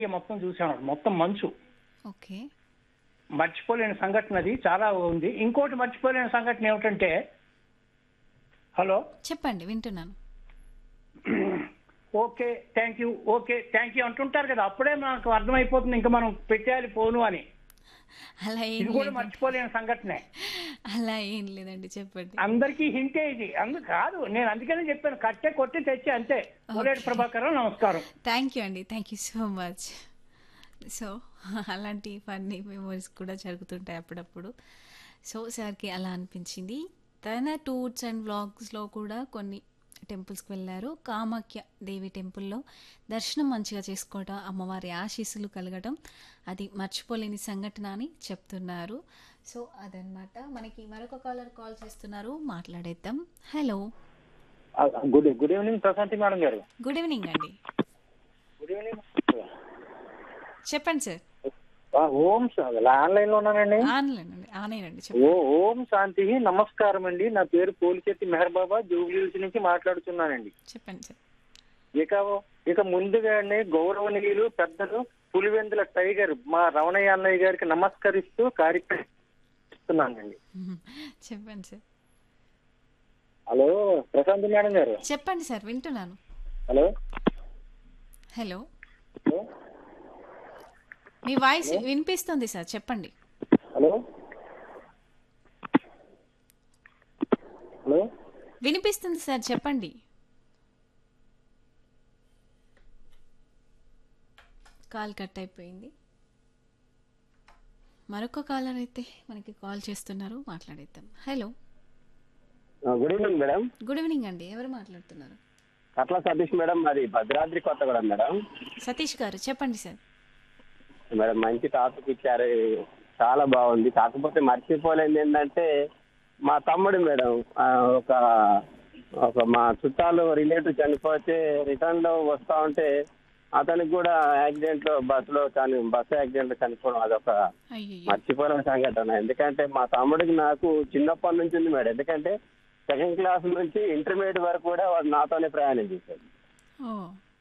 మొత్తం చూసాను, మొత్తం మంచు. ఓకే. మర్చిపోలేని సంఘటన అది చాలా ఉంది. ఇంకోటి మర్చిపోలేని సంఘటన ఏమిటంటే, హలో, చెప్పండి, వింటున్నాను. Okay thank you, okay thank you అంటుంటారు కదా, అప్పుడే మనకు అర్థమైపోతుంది ఇంకా మనం పెట్టేయాలి ఫోను అని. అలా ఏం ఇది కూడా లేదండి. మర్చిపోలేని సంఘటనే. అలా ఏం లేదండి, చెప్పండి. అందరికీ హింటే ఇది. కాదు, నేను అందుకనే చెప్పాను, కట్టే కొట్టి తెచ్చి అంతే. కోలేటి ఓకే. ప్రభాకర్, నమస్కారం. థ్యాంక్ యూ అండి, thank you so much. So అలాంటి ఫన్నీ మెమోరీస్ కూడా జరుగుతుంటాయి అప్పుడప్పుడు. సో సార్కి అలా అనిపించింది. తన టూర్స్ అండ్ వ్లాగ్స్లో కూడా కొన్ని టెంపుల్స్కి వెళ్ళారు. కామాఖ్య దేవి టెంపుల్లో దర్శనం మంచిగా చేసుకోవడం, అమ్మవారి ఆశీస్సులు కలగడం అది మర్చిపోలేని సంఘటన అని చెప్తున్నారు. సో అదనమాట. మనకి మరొక కాల్ చేస్తున్నారు, మాట్లాడేద్దాం. Hello, good good evening Prashanti madam గారు. గుడ్ ఈవినింగ్ అండి. Good evening. చెప్పండి సార్. ఓం ఆన్లైన్ లో ఉన్నానండి. ఆనేనండి, ఓం శాంతి, నమస్కారం అండి. నా పేరు పోలిశెట్టి మెహర్ బాబా, జూబ్లీహిల్స్ నుంచి మాట్లాడుతున్నానండి. చెప్పండి సార్. ఇక ఇక ముందుగానే గౌరవనీయులు పెద్దలు పులివెందుల టైగర్ మా రమణయ్య అన్నయ్య గారికి నమస్కరిస్తూ కార్యక్రమం ఇస్తున్నానండి. చెప్పండి సార్. హలో ప్రశాంతి మేడం గారు. చెప్పండి సార్, వింటున్నాను. హలో హలో, హలో మీ వాయిస్ వినిపిస్తుంది సార్, చెప్పండి. హలో హలో వినిపిస్తుంది సార్, చెప్పండి. కాల్ కట్ అయిపోయింది. మరొక కాలర్ అయితే మనకి కాల్ చేస్తున్నారు, మాట్లాడేద్దాం. Hello, good evening madam. Good evening అండి. ఎవరు మాట్లాడుతున్నారు? కట్ల సతీష్ మేడం, మాది భద్రాద్రి కొత్తగూడెం మేడం. సతీష్ గారు, చెప్పండి సార్. మేడం మంచి టాపిక్ ఇచ్చారు, చాలా బాగుంది. కాకపోతే మర్చిపోలేనిది ఏంటంటే మా తమ్ముడు మేడం, ఒక ఒక మా చుట్టాలు రిలేటివ్ చనిపోతే రిటర్న్ లో వస్తా ఉంటే అతనికి కూడా యాక్సిడెంట్ లో బస్సు యాక్సిడెంట్ లో చనిపోవడం అదొక అయ్యో. మర్చిపోలేని సంఘటన. ఎందుకంటే మా తమ్ముడికి నాకు చిన్నప్పటి నుంచి ఉంది మేడం. ఎందుకంటే సెకండ్ క్లాస్ నుంచి ఇంటర్మీడియట్ వరకు కూడా వాడు నాతోనే ప్రయాణం చేశాడు. ఓ.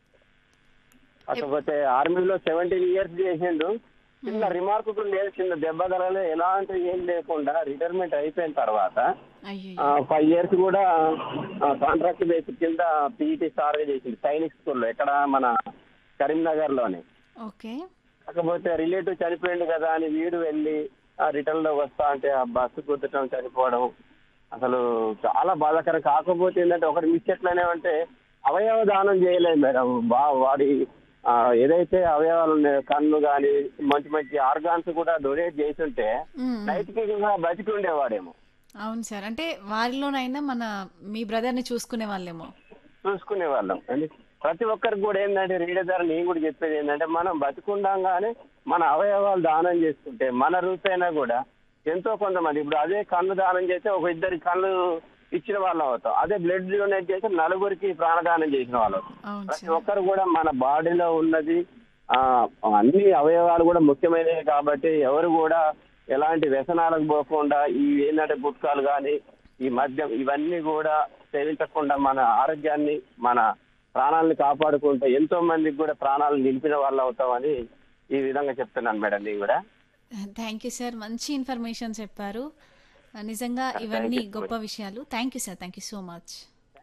కాకపోతే ఆర్మీలో 17 years చేసిండు. చిన్న రిమార్క్ కూడా లేదు, చిన్న దెబ్బ తగలే, ఎలాంటి ఏం లేకుండా రిటైర్మెంట్ అయిపోయిన తర్వాత అయ్యో. 5 years కూడా కాంట్రాక్ట్ బేసిస్ కింద పీఈటీ సార్ గా చేసిండు సైనిక్ స్కూల్లో, ఎక్కడ మన కరీంనగర్ లోనే. ఓకే. కాకపోతే రిలేటివ్ చనిపోయిండు కదా అని వీడు వెళ్ళి రిటర్న్ లో వస్తా అంటే ఆ బస్సు గుద్దటం, చనిపోవడం అసలు చాలా బాధాకరం. కాకపోతే ఏంటంటే ఒకటి మిస్ ఎట్లనే అంటే అవయవ దానం చేయలేదు మేడం. వాడి ఏదైతే అవయవాలు ఉన్నాయో, కన్ను కానీ మంచి మంచి ఆర్గాన్స్ కూడా డొనేట్ చేస్తుంటే నైట్కి బతికి ఉండేవాడేమో. అవును సార్, అంటే వారిలోనైనా మీ బ్రదర్ ని చూసుకునే వాళ్ళేమో. చూసుకునే వాళ్ళం అండి. ప్రతి ఒక్కరికి కూడా ఏంటంటే రీడర్ ద్వారా నేను కూడా చెప్పేది ఏంటంటే మనం బతికుండగానే మన అవయవాలు దానం చేసుకుంటే మన రూపైనా కూడా ఎంతో కొంతమంది, ఇప్పుడు అదే కన్ను దానం చేస్తే ఒక 2 కళ్ళు ఇచ్చిన వాళ్ళం అవుతాం. అదే బ్లడ్ డొనేట్ చేస్తే 4 ప్రాణదానం చేసిన వాళ్ళం. ప్రతి ఒక్కరు కూడా మన బాడీలో ఉన్నది అన్ని అవయవాలు కూడా ముఖ్యమైనవి కాబట్టి ఎవరు కూడా ఎలాంటి వ్యసనాలకు పోకుండా ఈ ఏంటంటే గుట్కాలు కానీ ఈ మద్యం ఇవన్నీ కూడా సేవించకుండా మన ఆరోగ్యాన్ని మన ప్రాణాలను కాపాడుకుంటే ఎంతో మందికి కూడా ప్రాణాలు నిలిపిన వాళ్ళు అవుతామని ఈ విధంగా చెప్తున్నాను మేడం. నేను కూడా థ్యాంక్ యూ సార్, మంచి ఇన్ఫర్మేషన్ చెప్పారు. నిజంగా ఇవన్నీ గొప్ప విషయాలు. Thank you sir, thank you so much.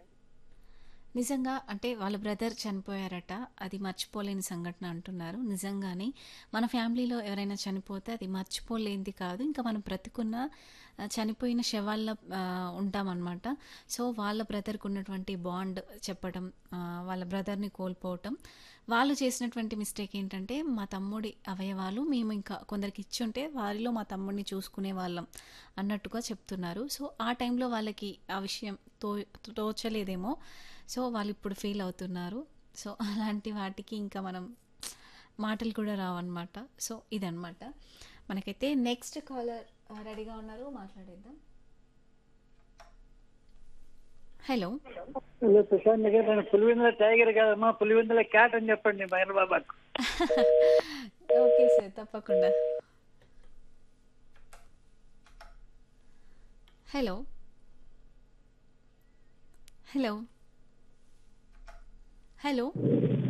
నిజంగా అంటే వాళ్ళ బ్రదర్ చనిపోయారట, అది మర్చిపోలేని సంఘటన అంటున్నారు. నిజంగానే మన ఫ్యామిలీలో ఎవరైనా చనిపోతే అది మర్చిపోలేనిది కాదు. ఇంకా మనం బ్రతికున్న చనిపోయిన శవాల్లో ఉంటామన్నమాట. సో వాళ్ళ బ్రదర్కి ఉన్నటువంటి బాండ్ చెప్పడం, వాళ్ళ బ్రదర్ని కోల్పోవటం, వాళ్ళు చేసినటువంటి మిస్టేక్ ఏంటంటే మా తమ్ముడి అవయవాలు మేము ఇంకా కొందరికి ఇచ్చుంటే వారిలో మా తమ్ముడిని చూసుకునే వాళ్ళం అన్నట్టుగా చెప్తున్నారు. సో ఆ టైంలో వాళ్ళకి ఆ విషయం తోచలేదేమో. సో వాళ్ళు ఇప్పుడు ఫీల్ అవుతున్నారు. సో అలాంటి వాటికి ఇంకా మనం మాటలు కూడా రావన్నమాట. సో ఇదన్నమాట. మనకైతే నెక్స్ట్ కాలర్ రెడీగా ఉన్నారు, మాట్లాడేద్దాం. హలో. హలో ప్రశాంత్ గారు, నేను పులివెందుల టైగర్ కాదమ్మా, పులివెందుల క్యాట్ అని చెప్పండి మహేర్ బాబాకు. ఓకే సార్, తప్పకుండా. హలో. హలో. హలో.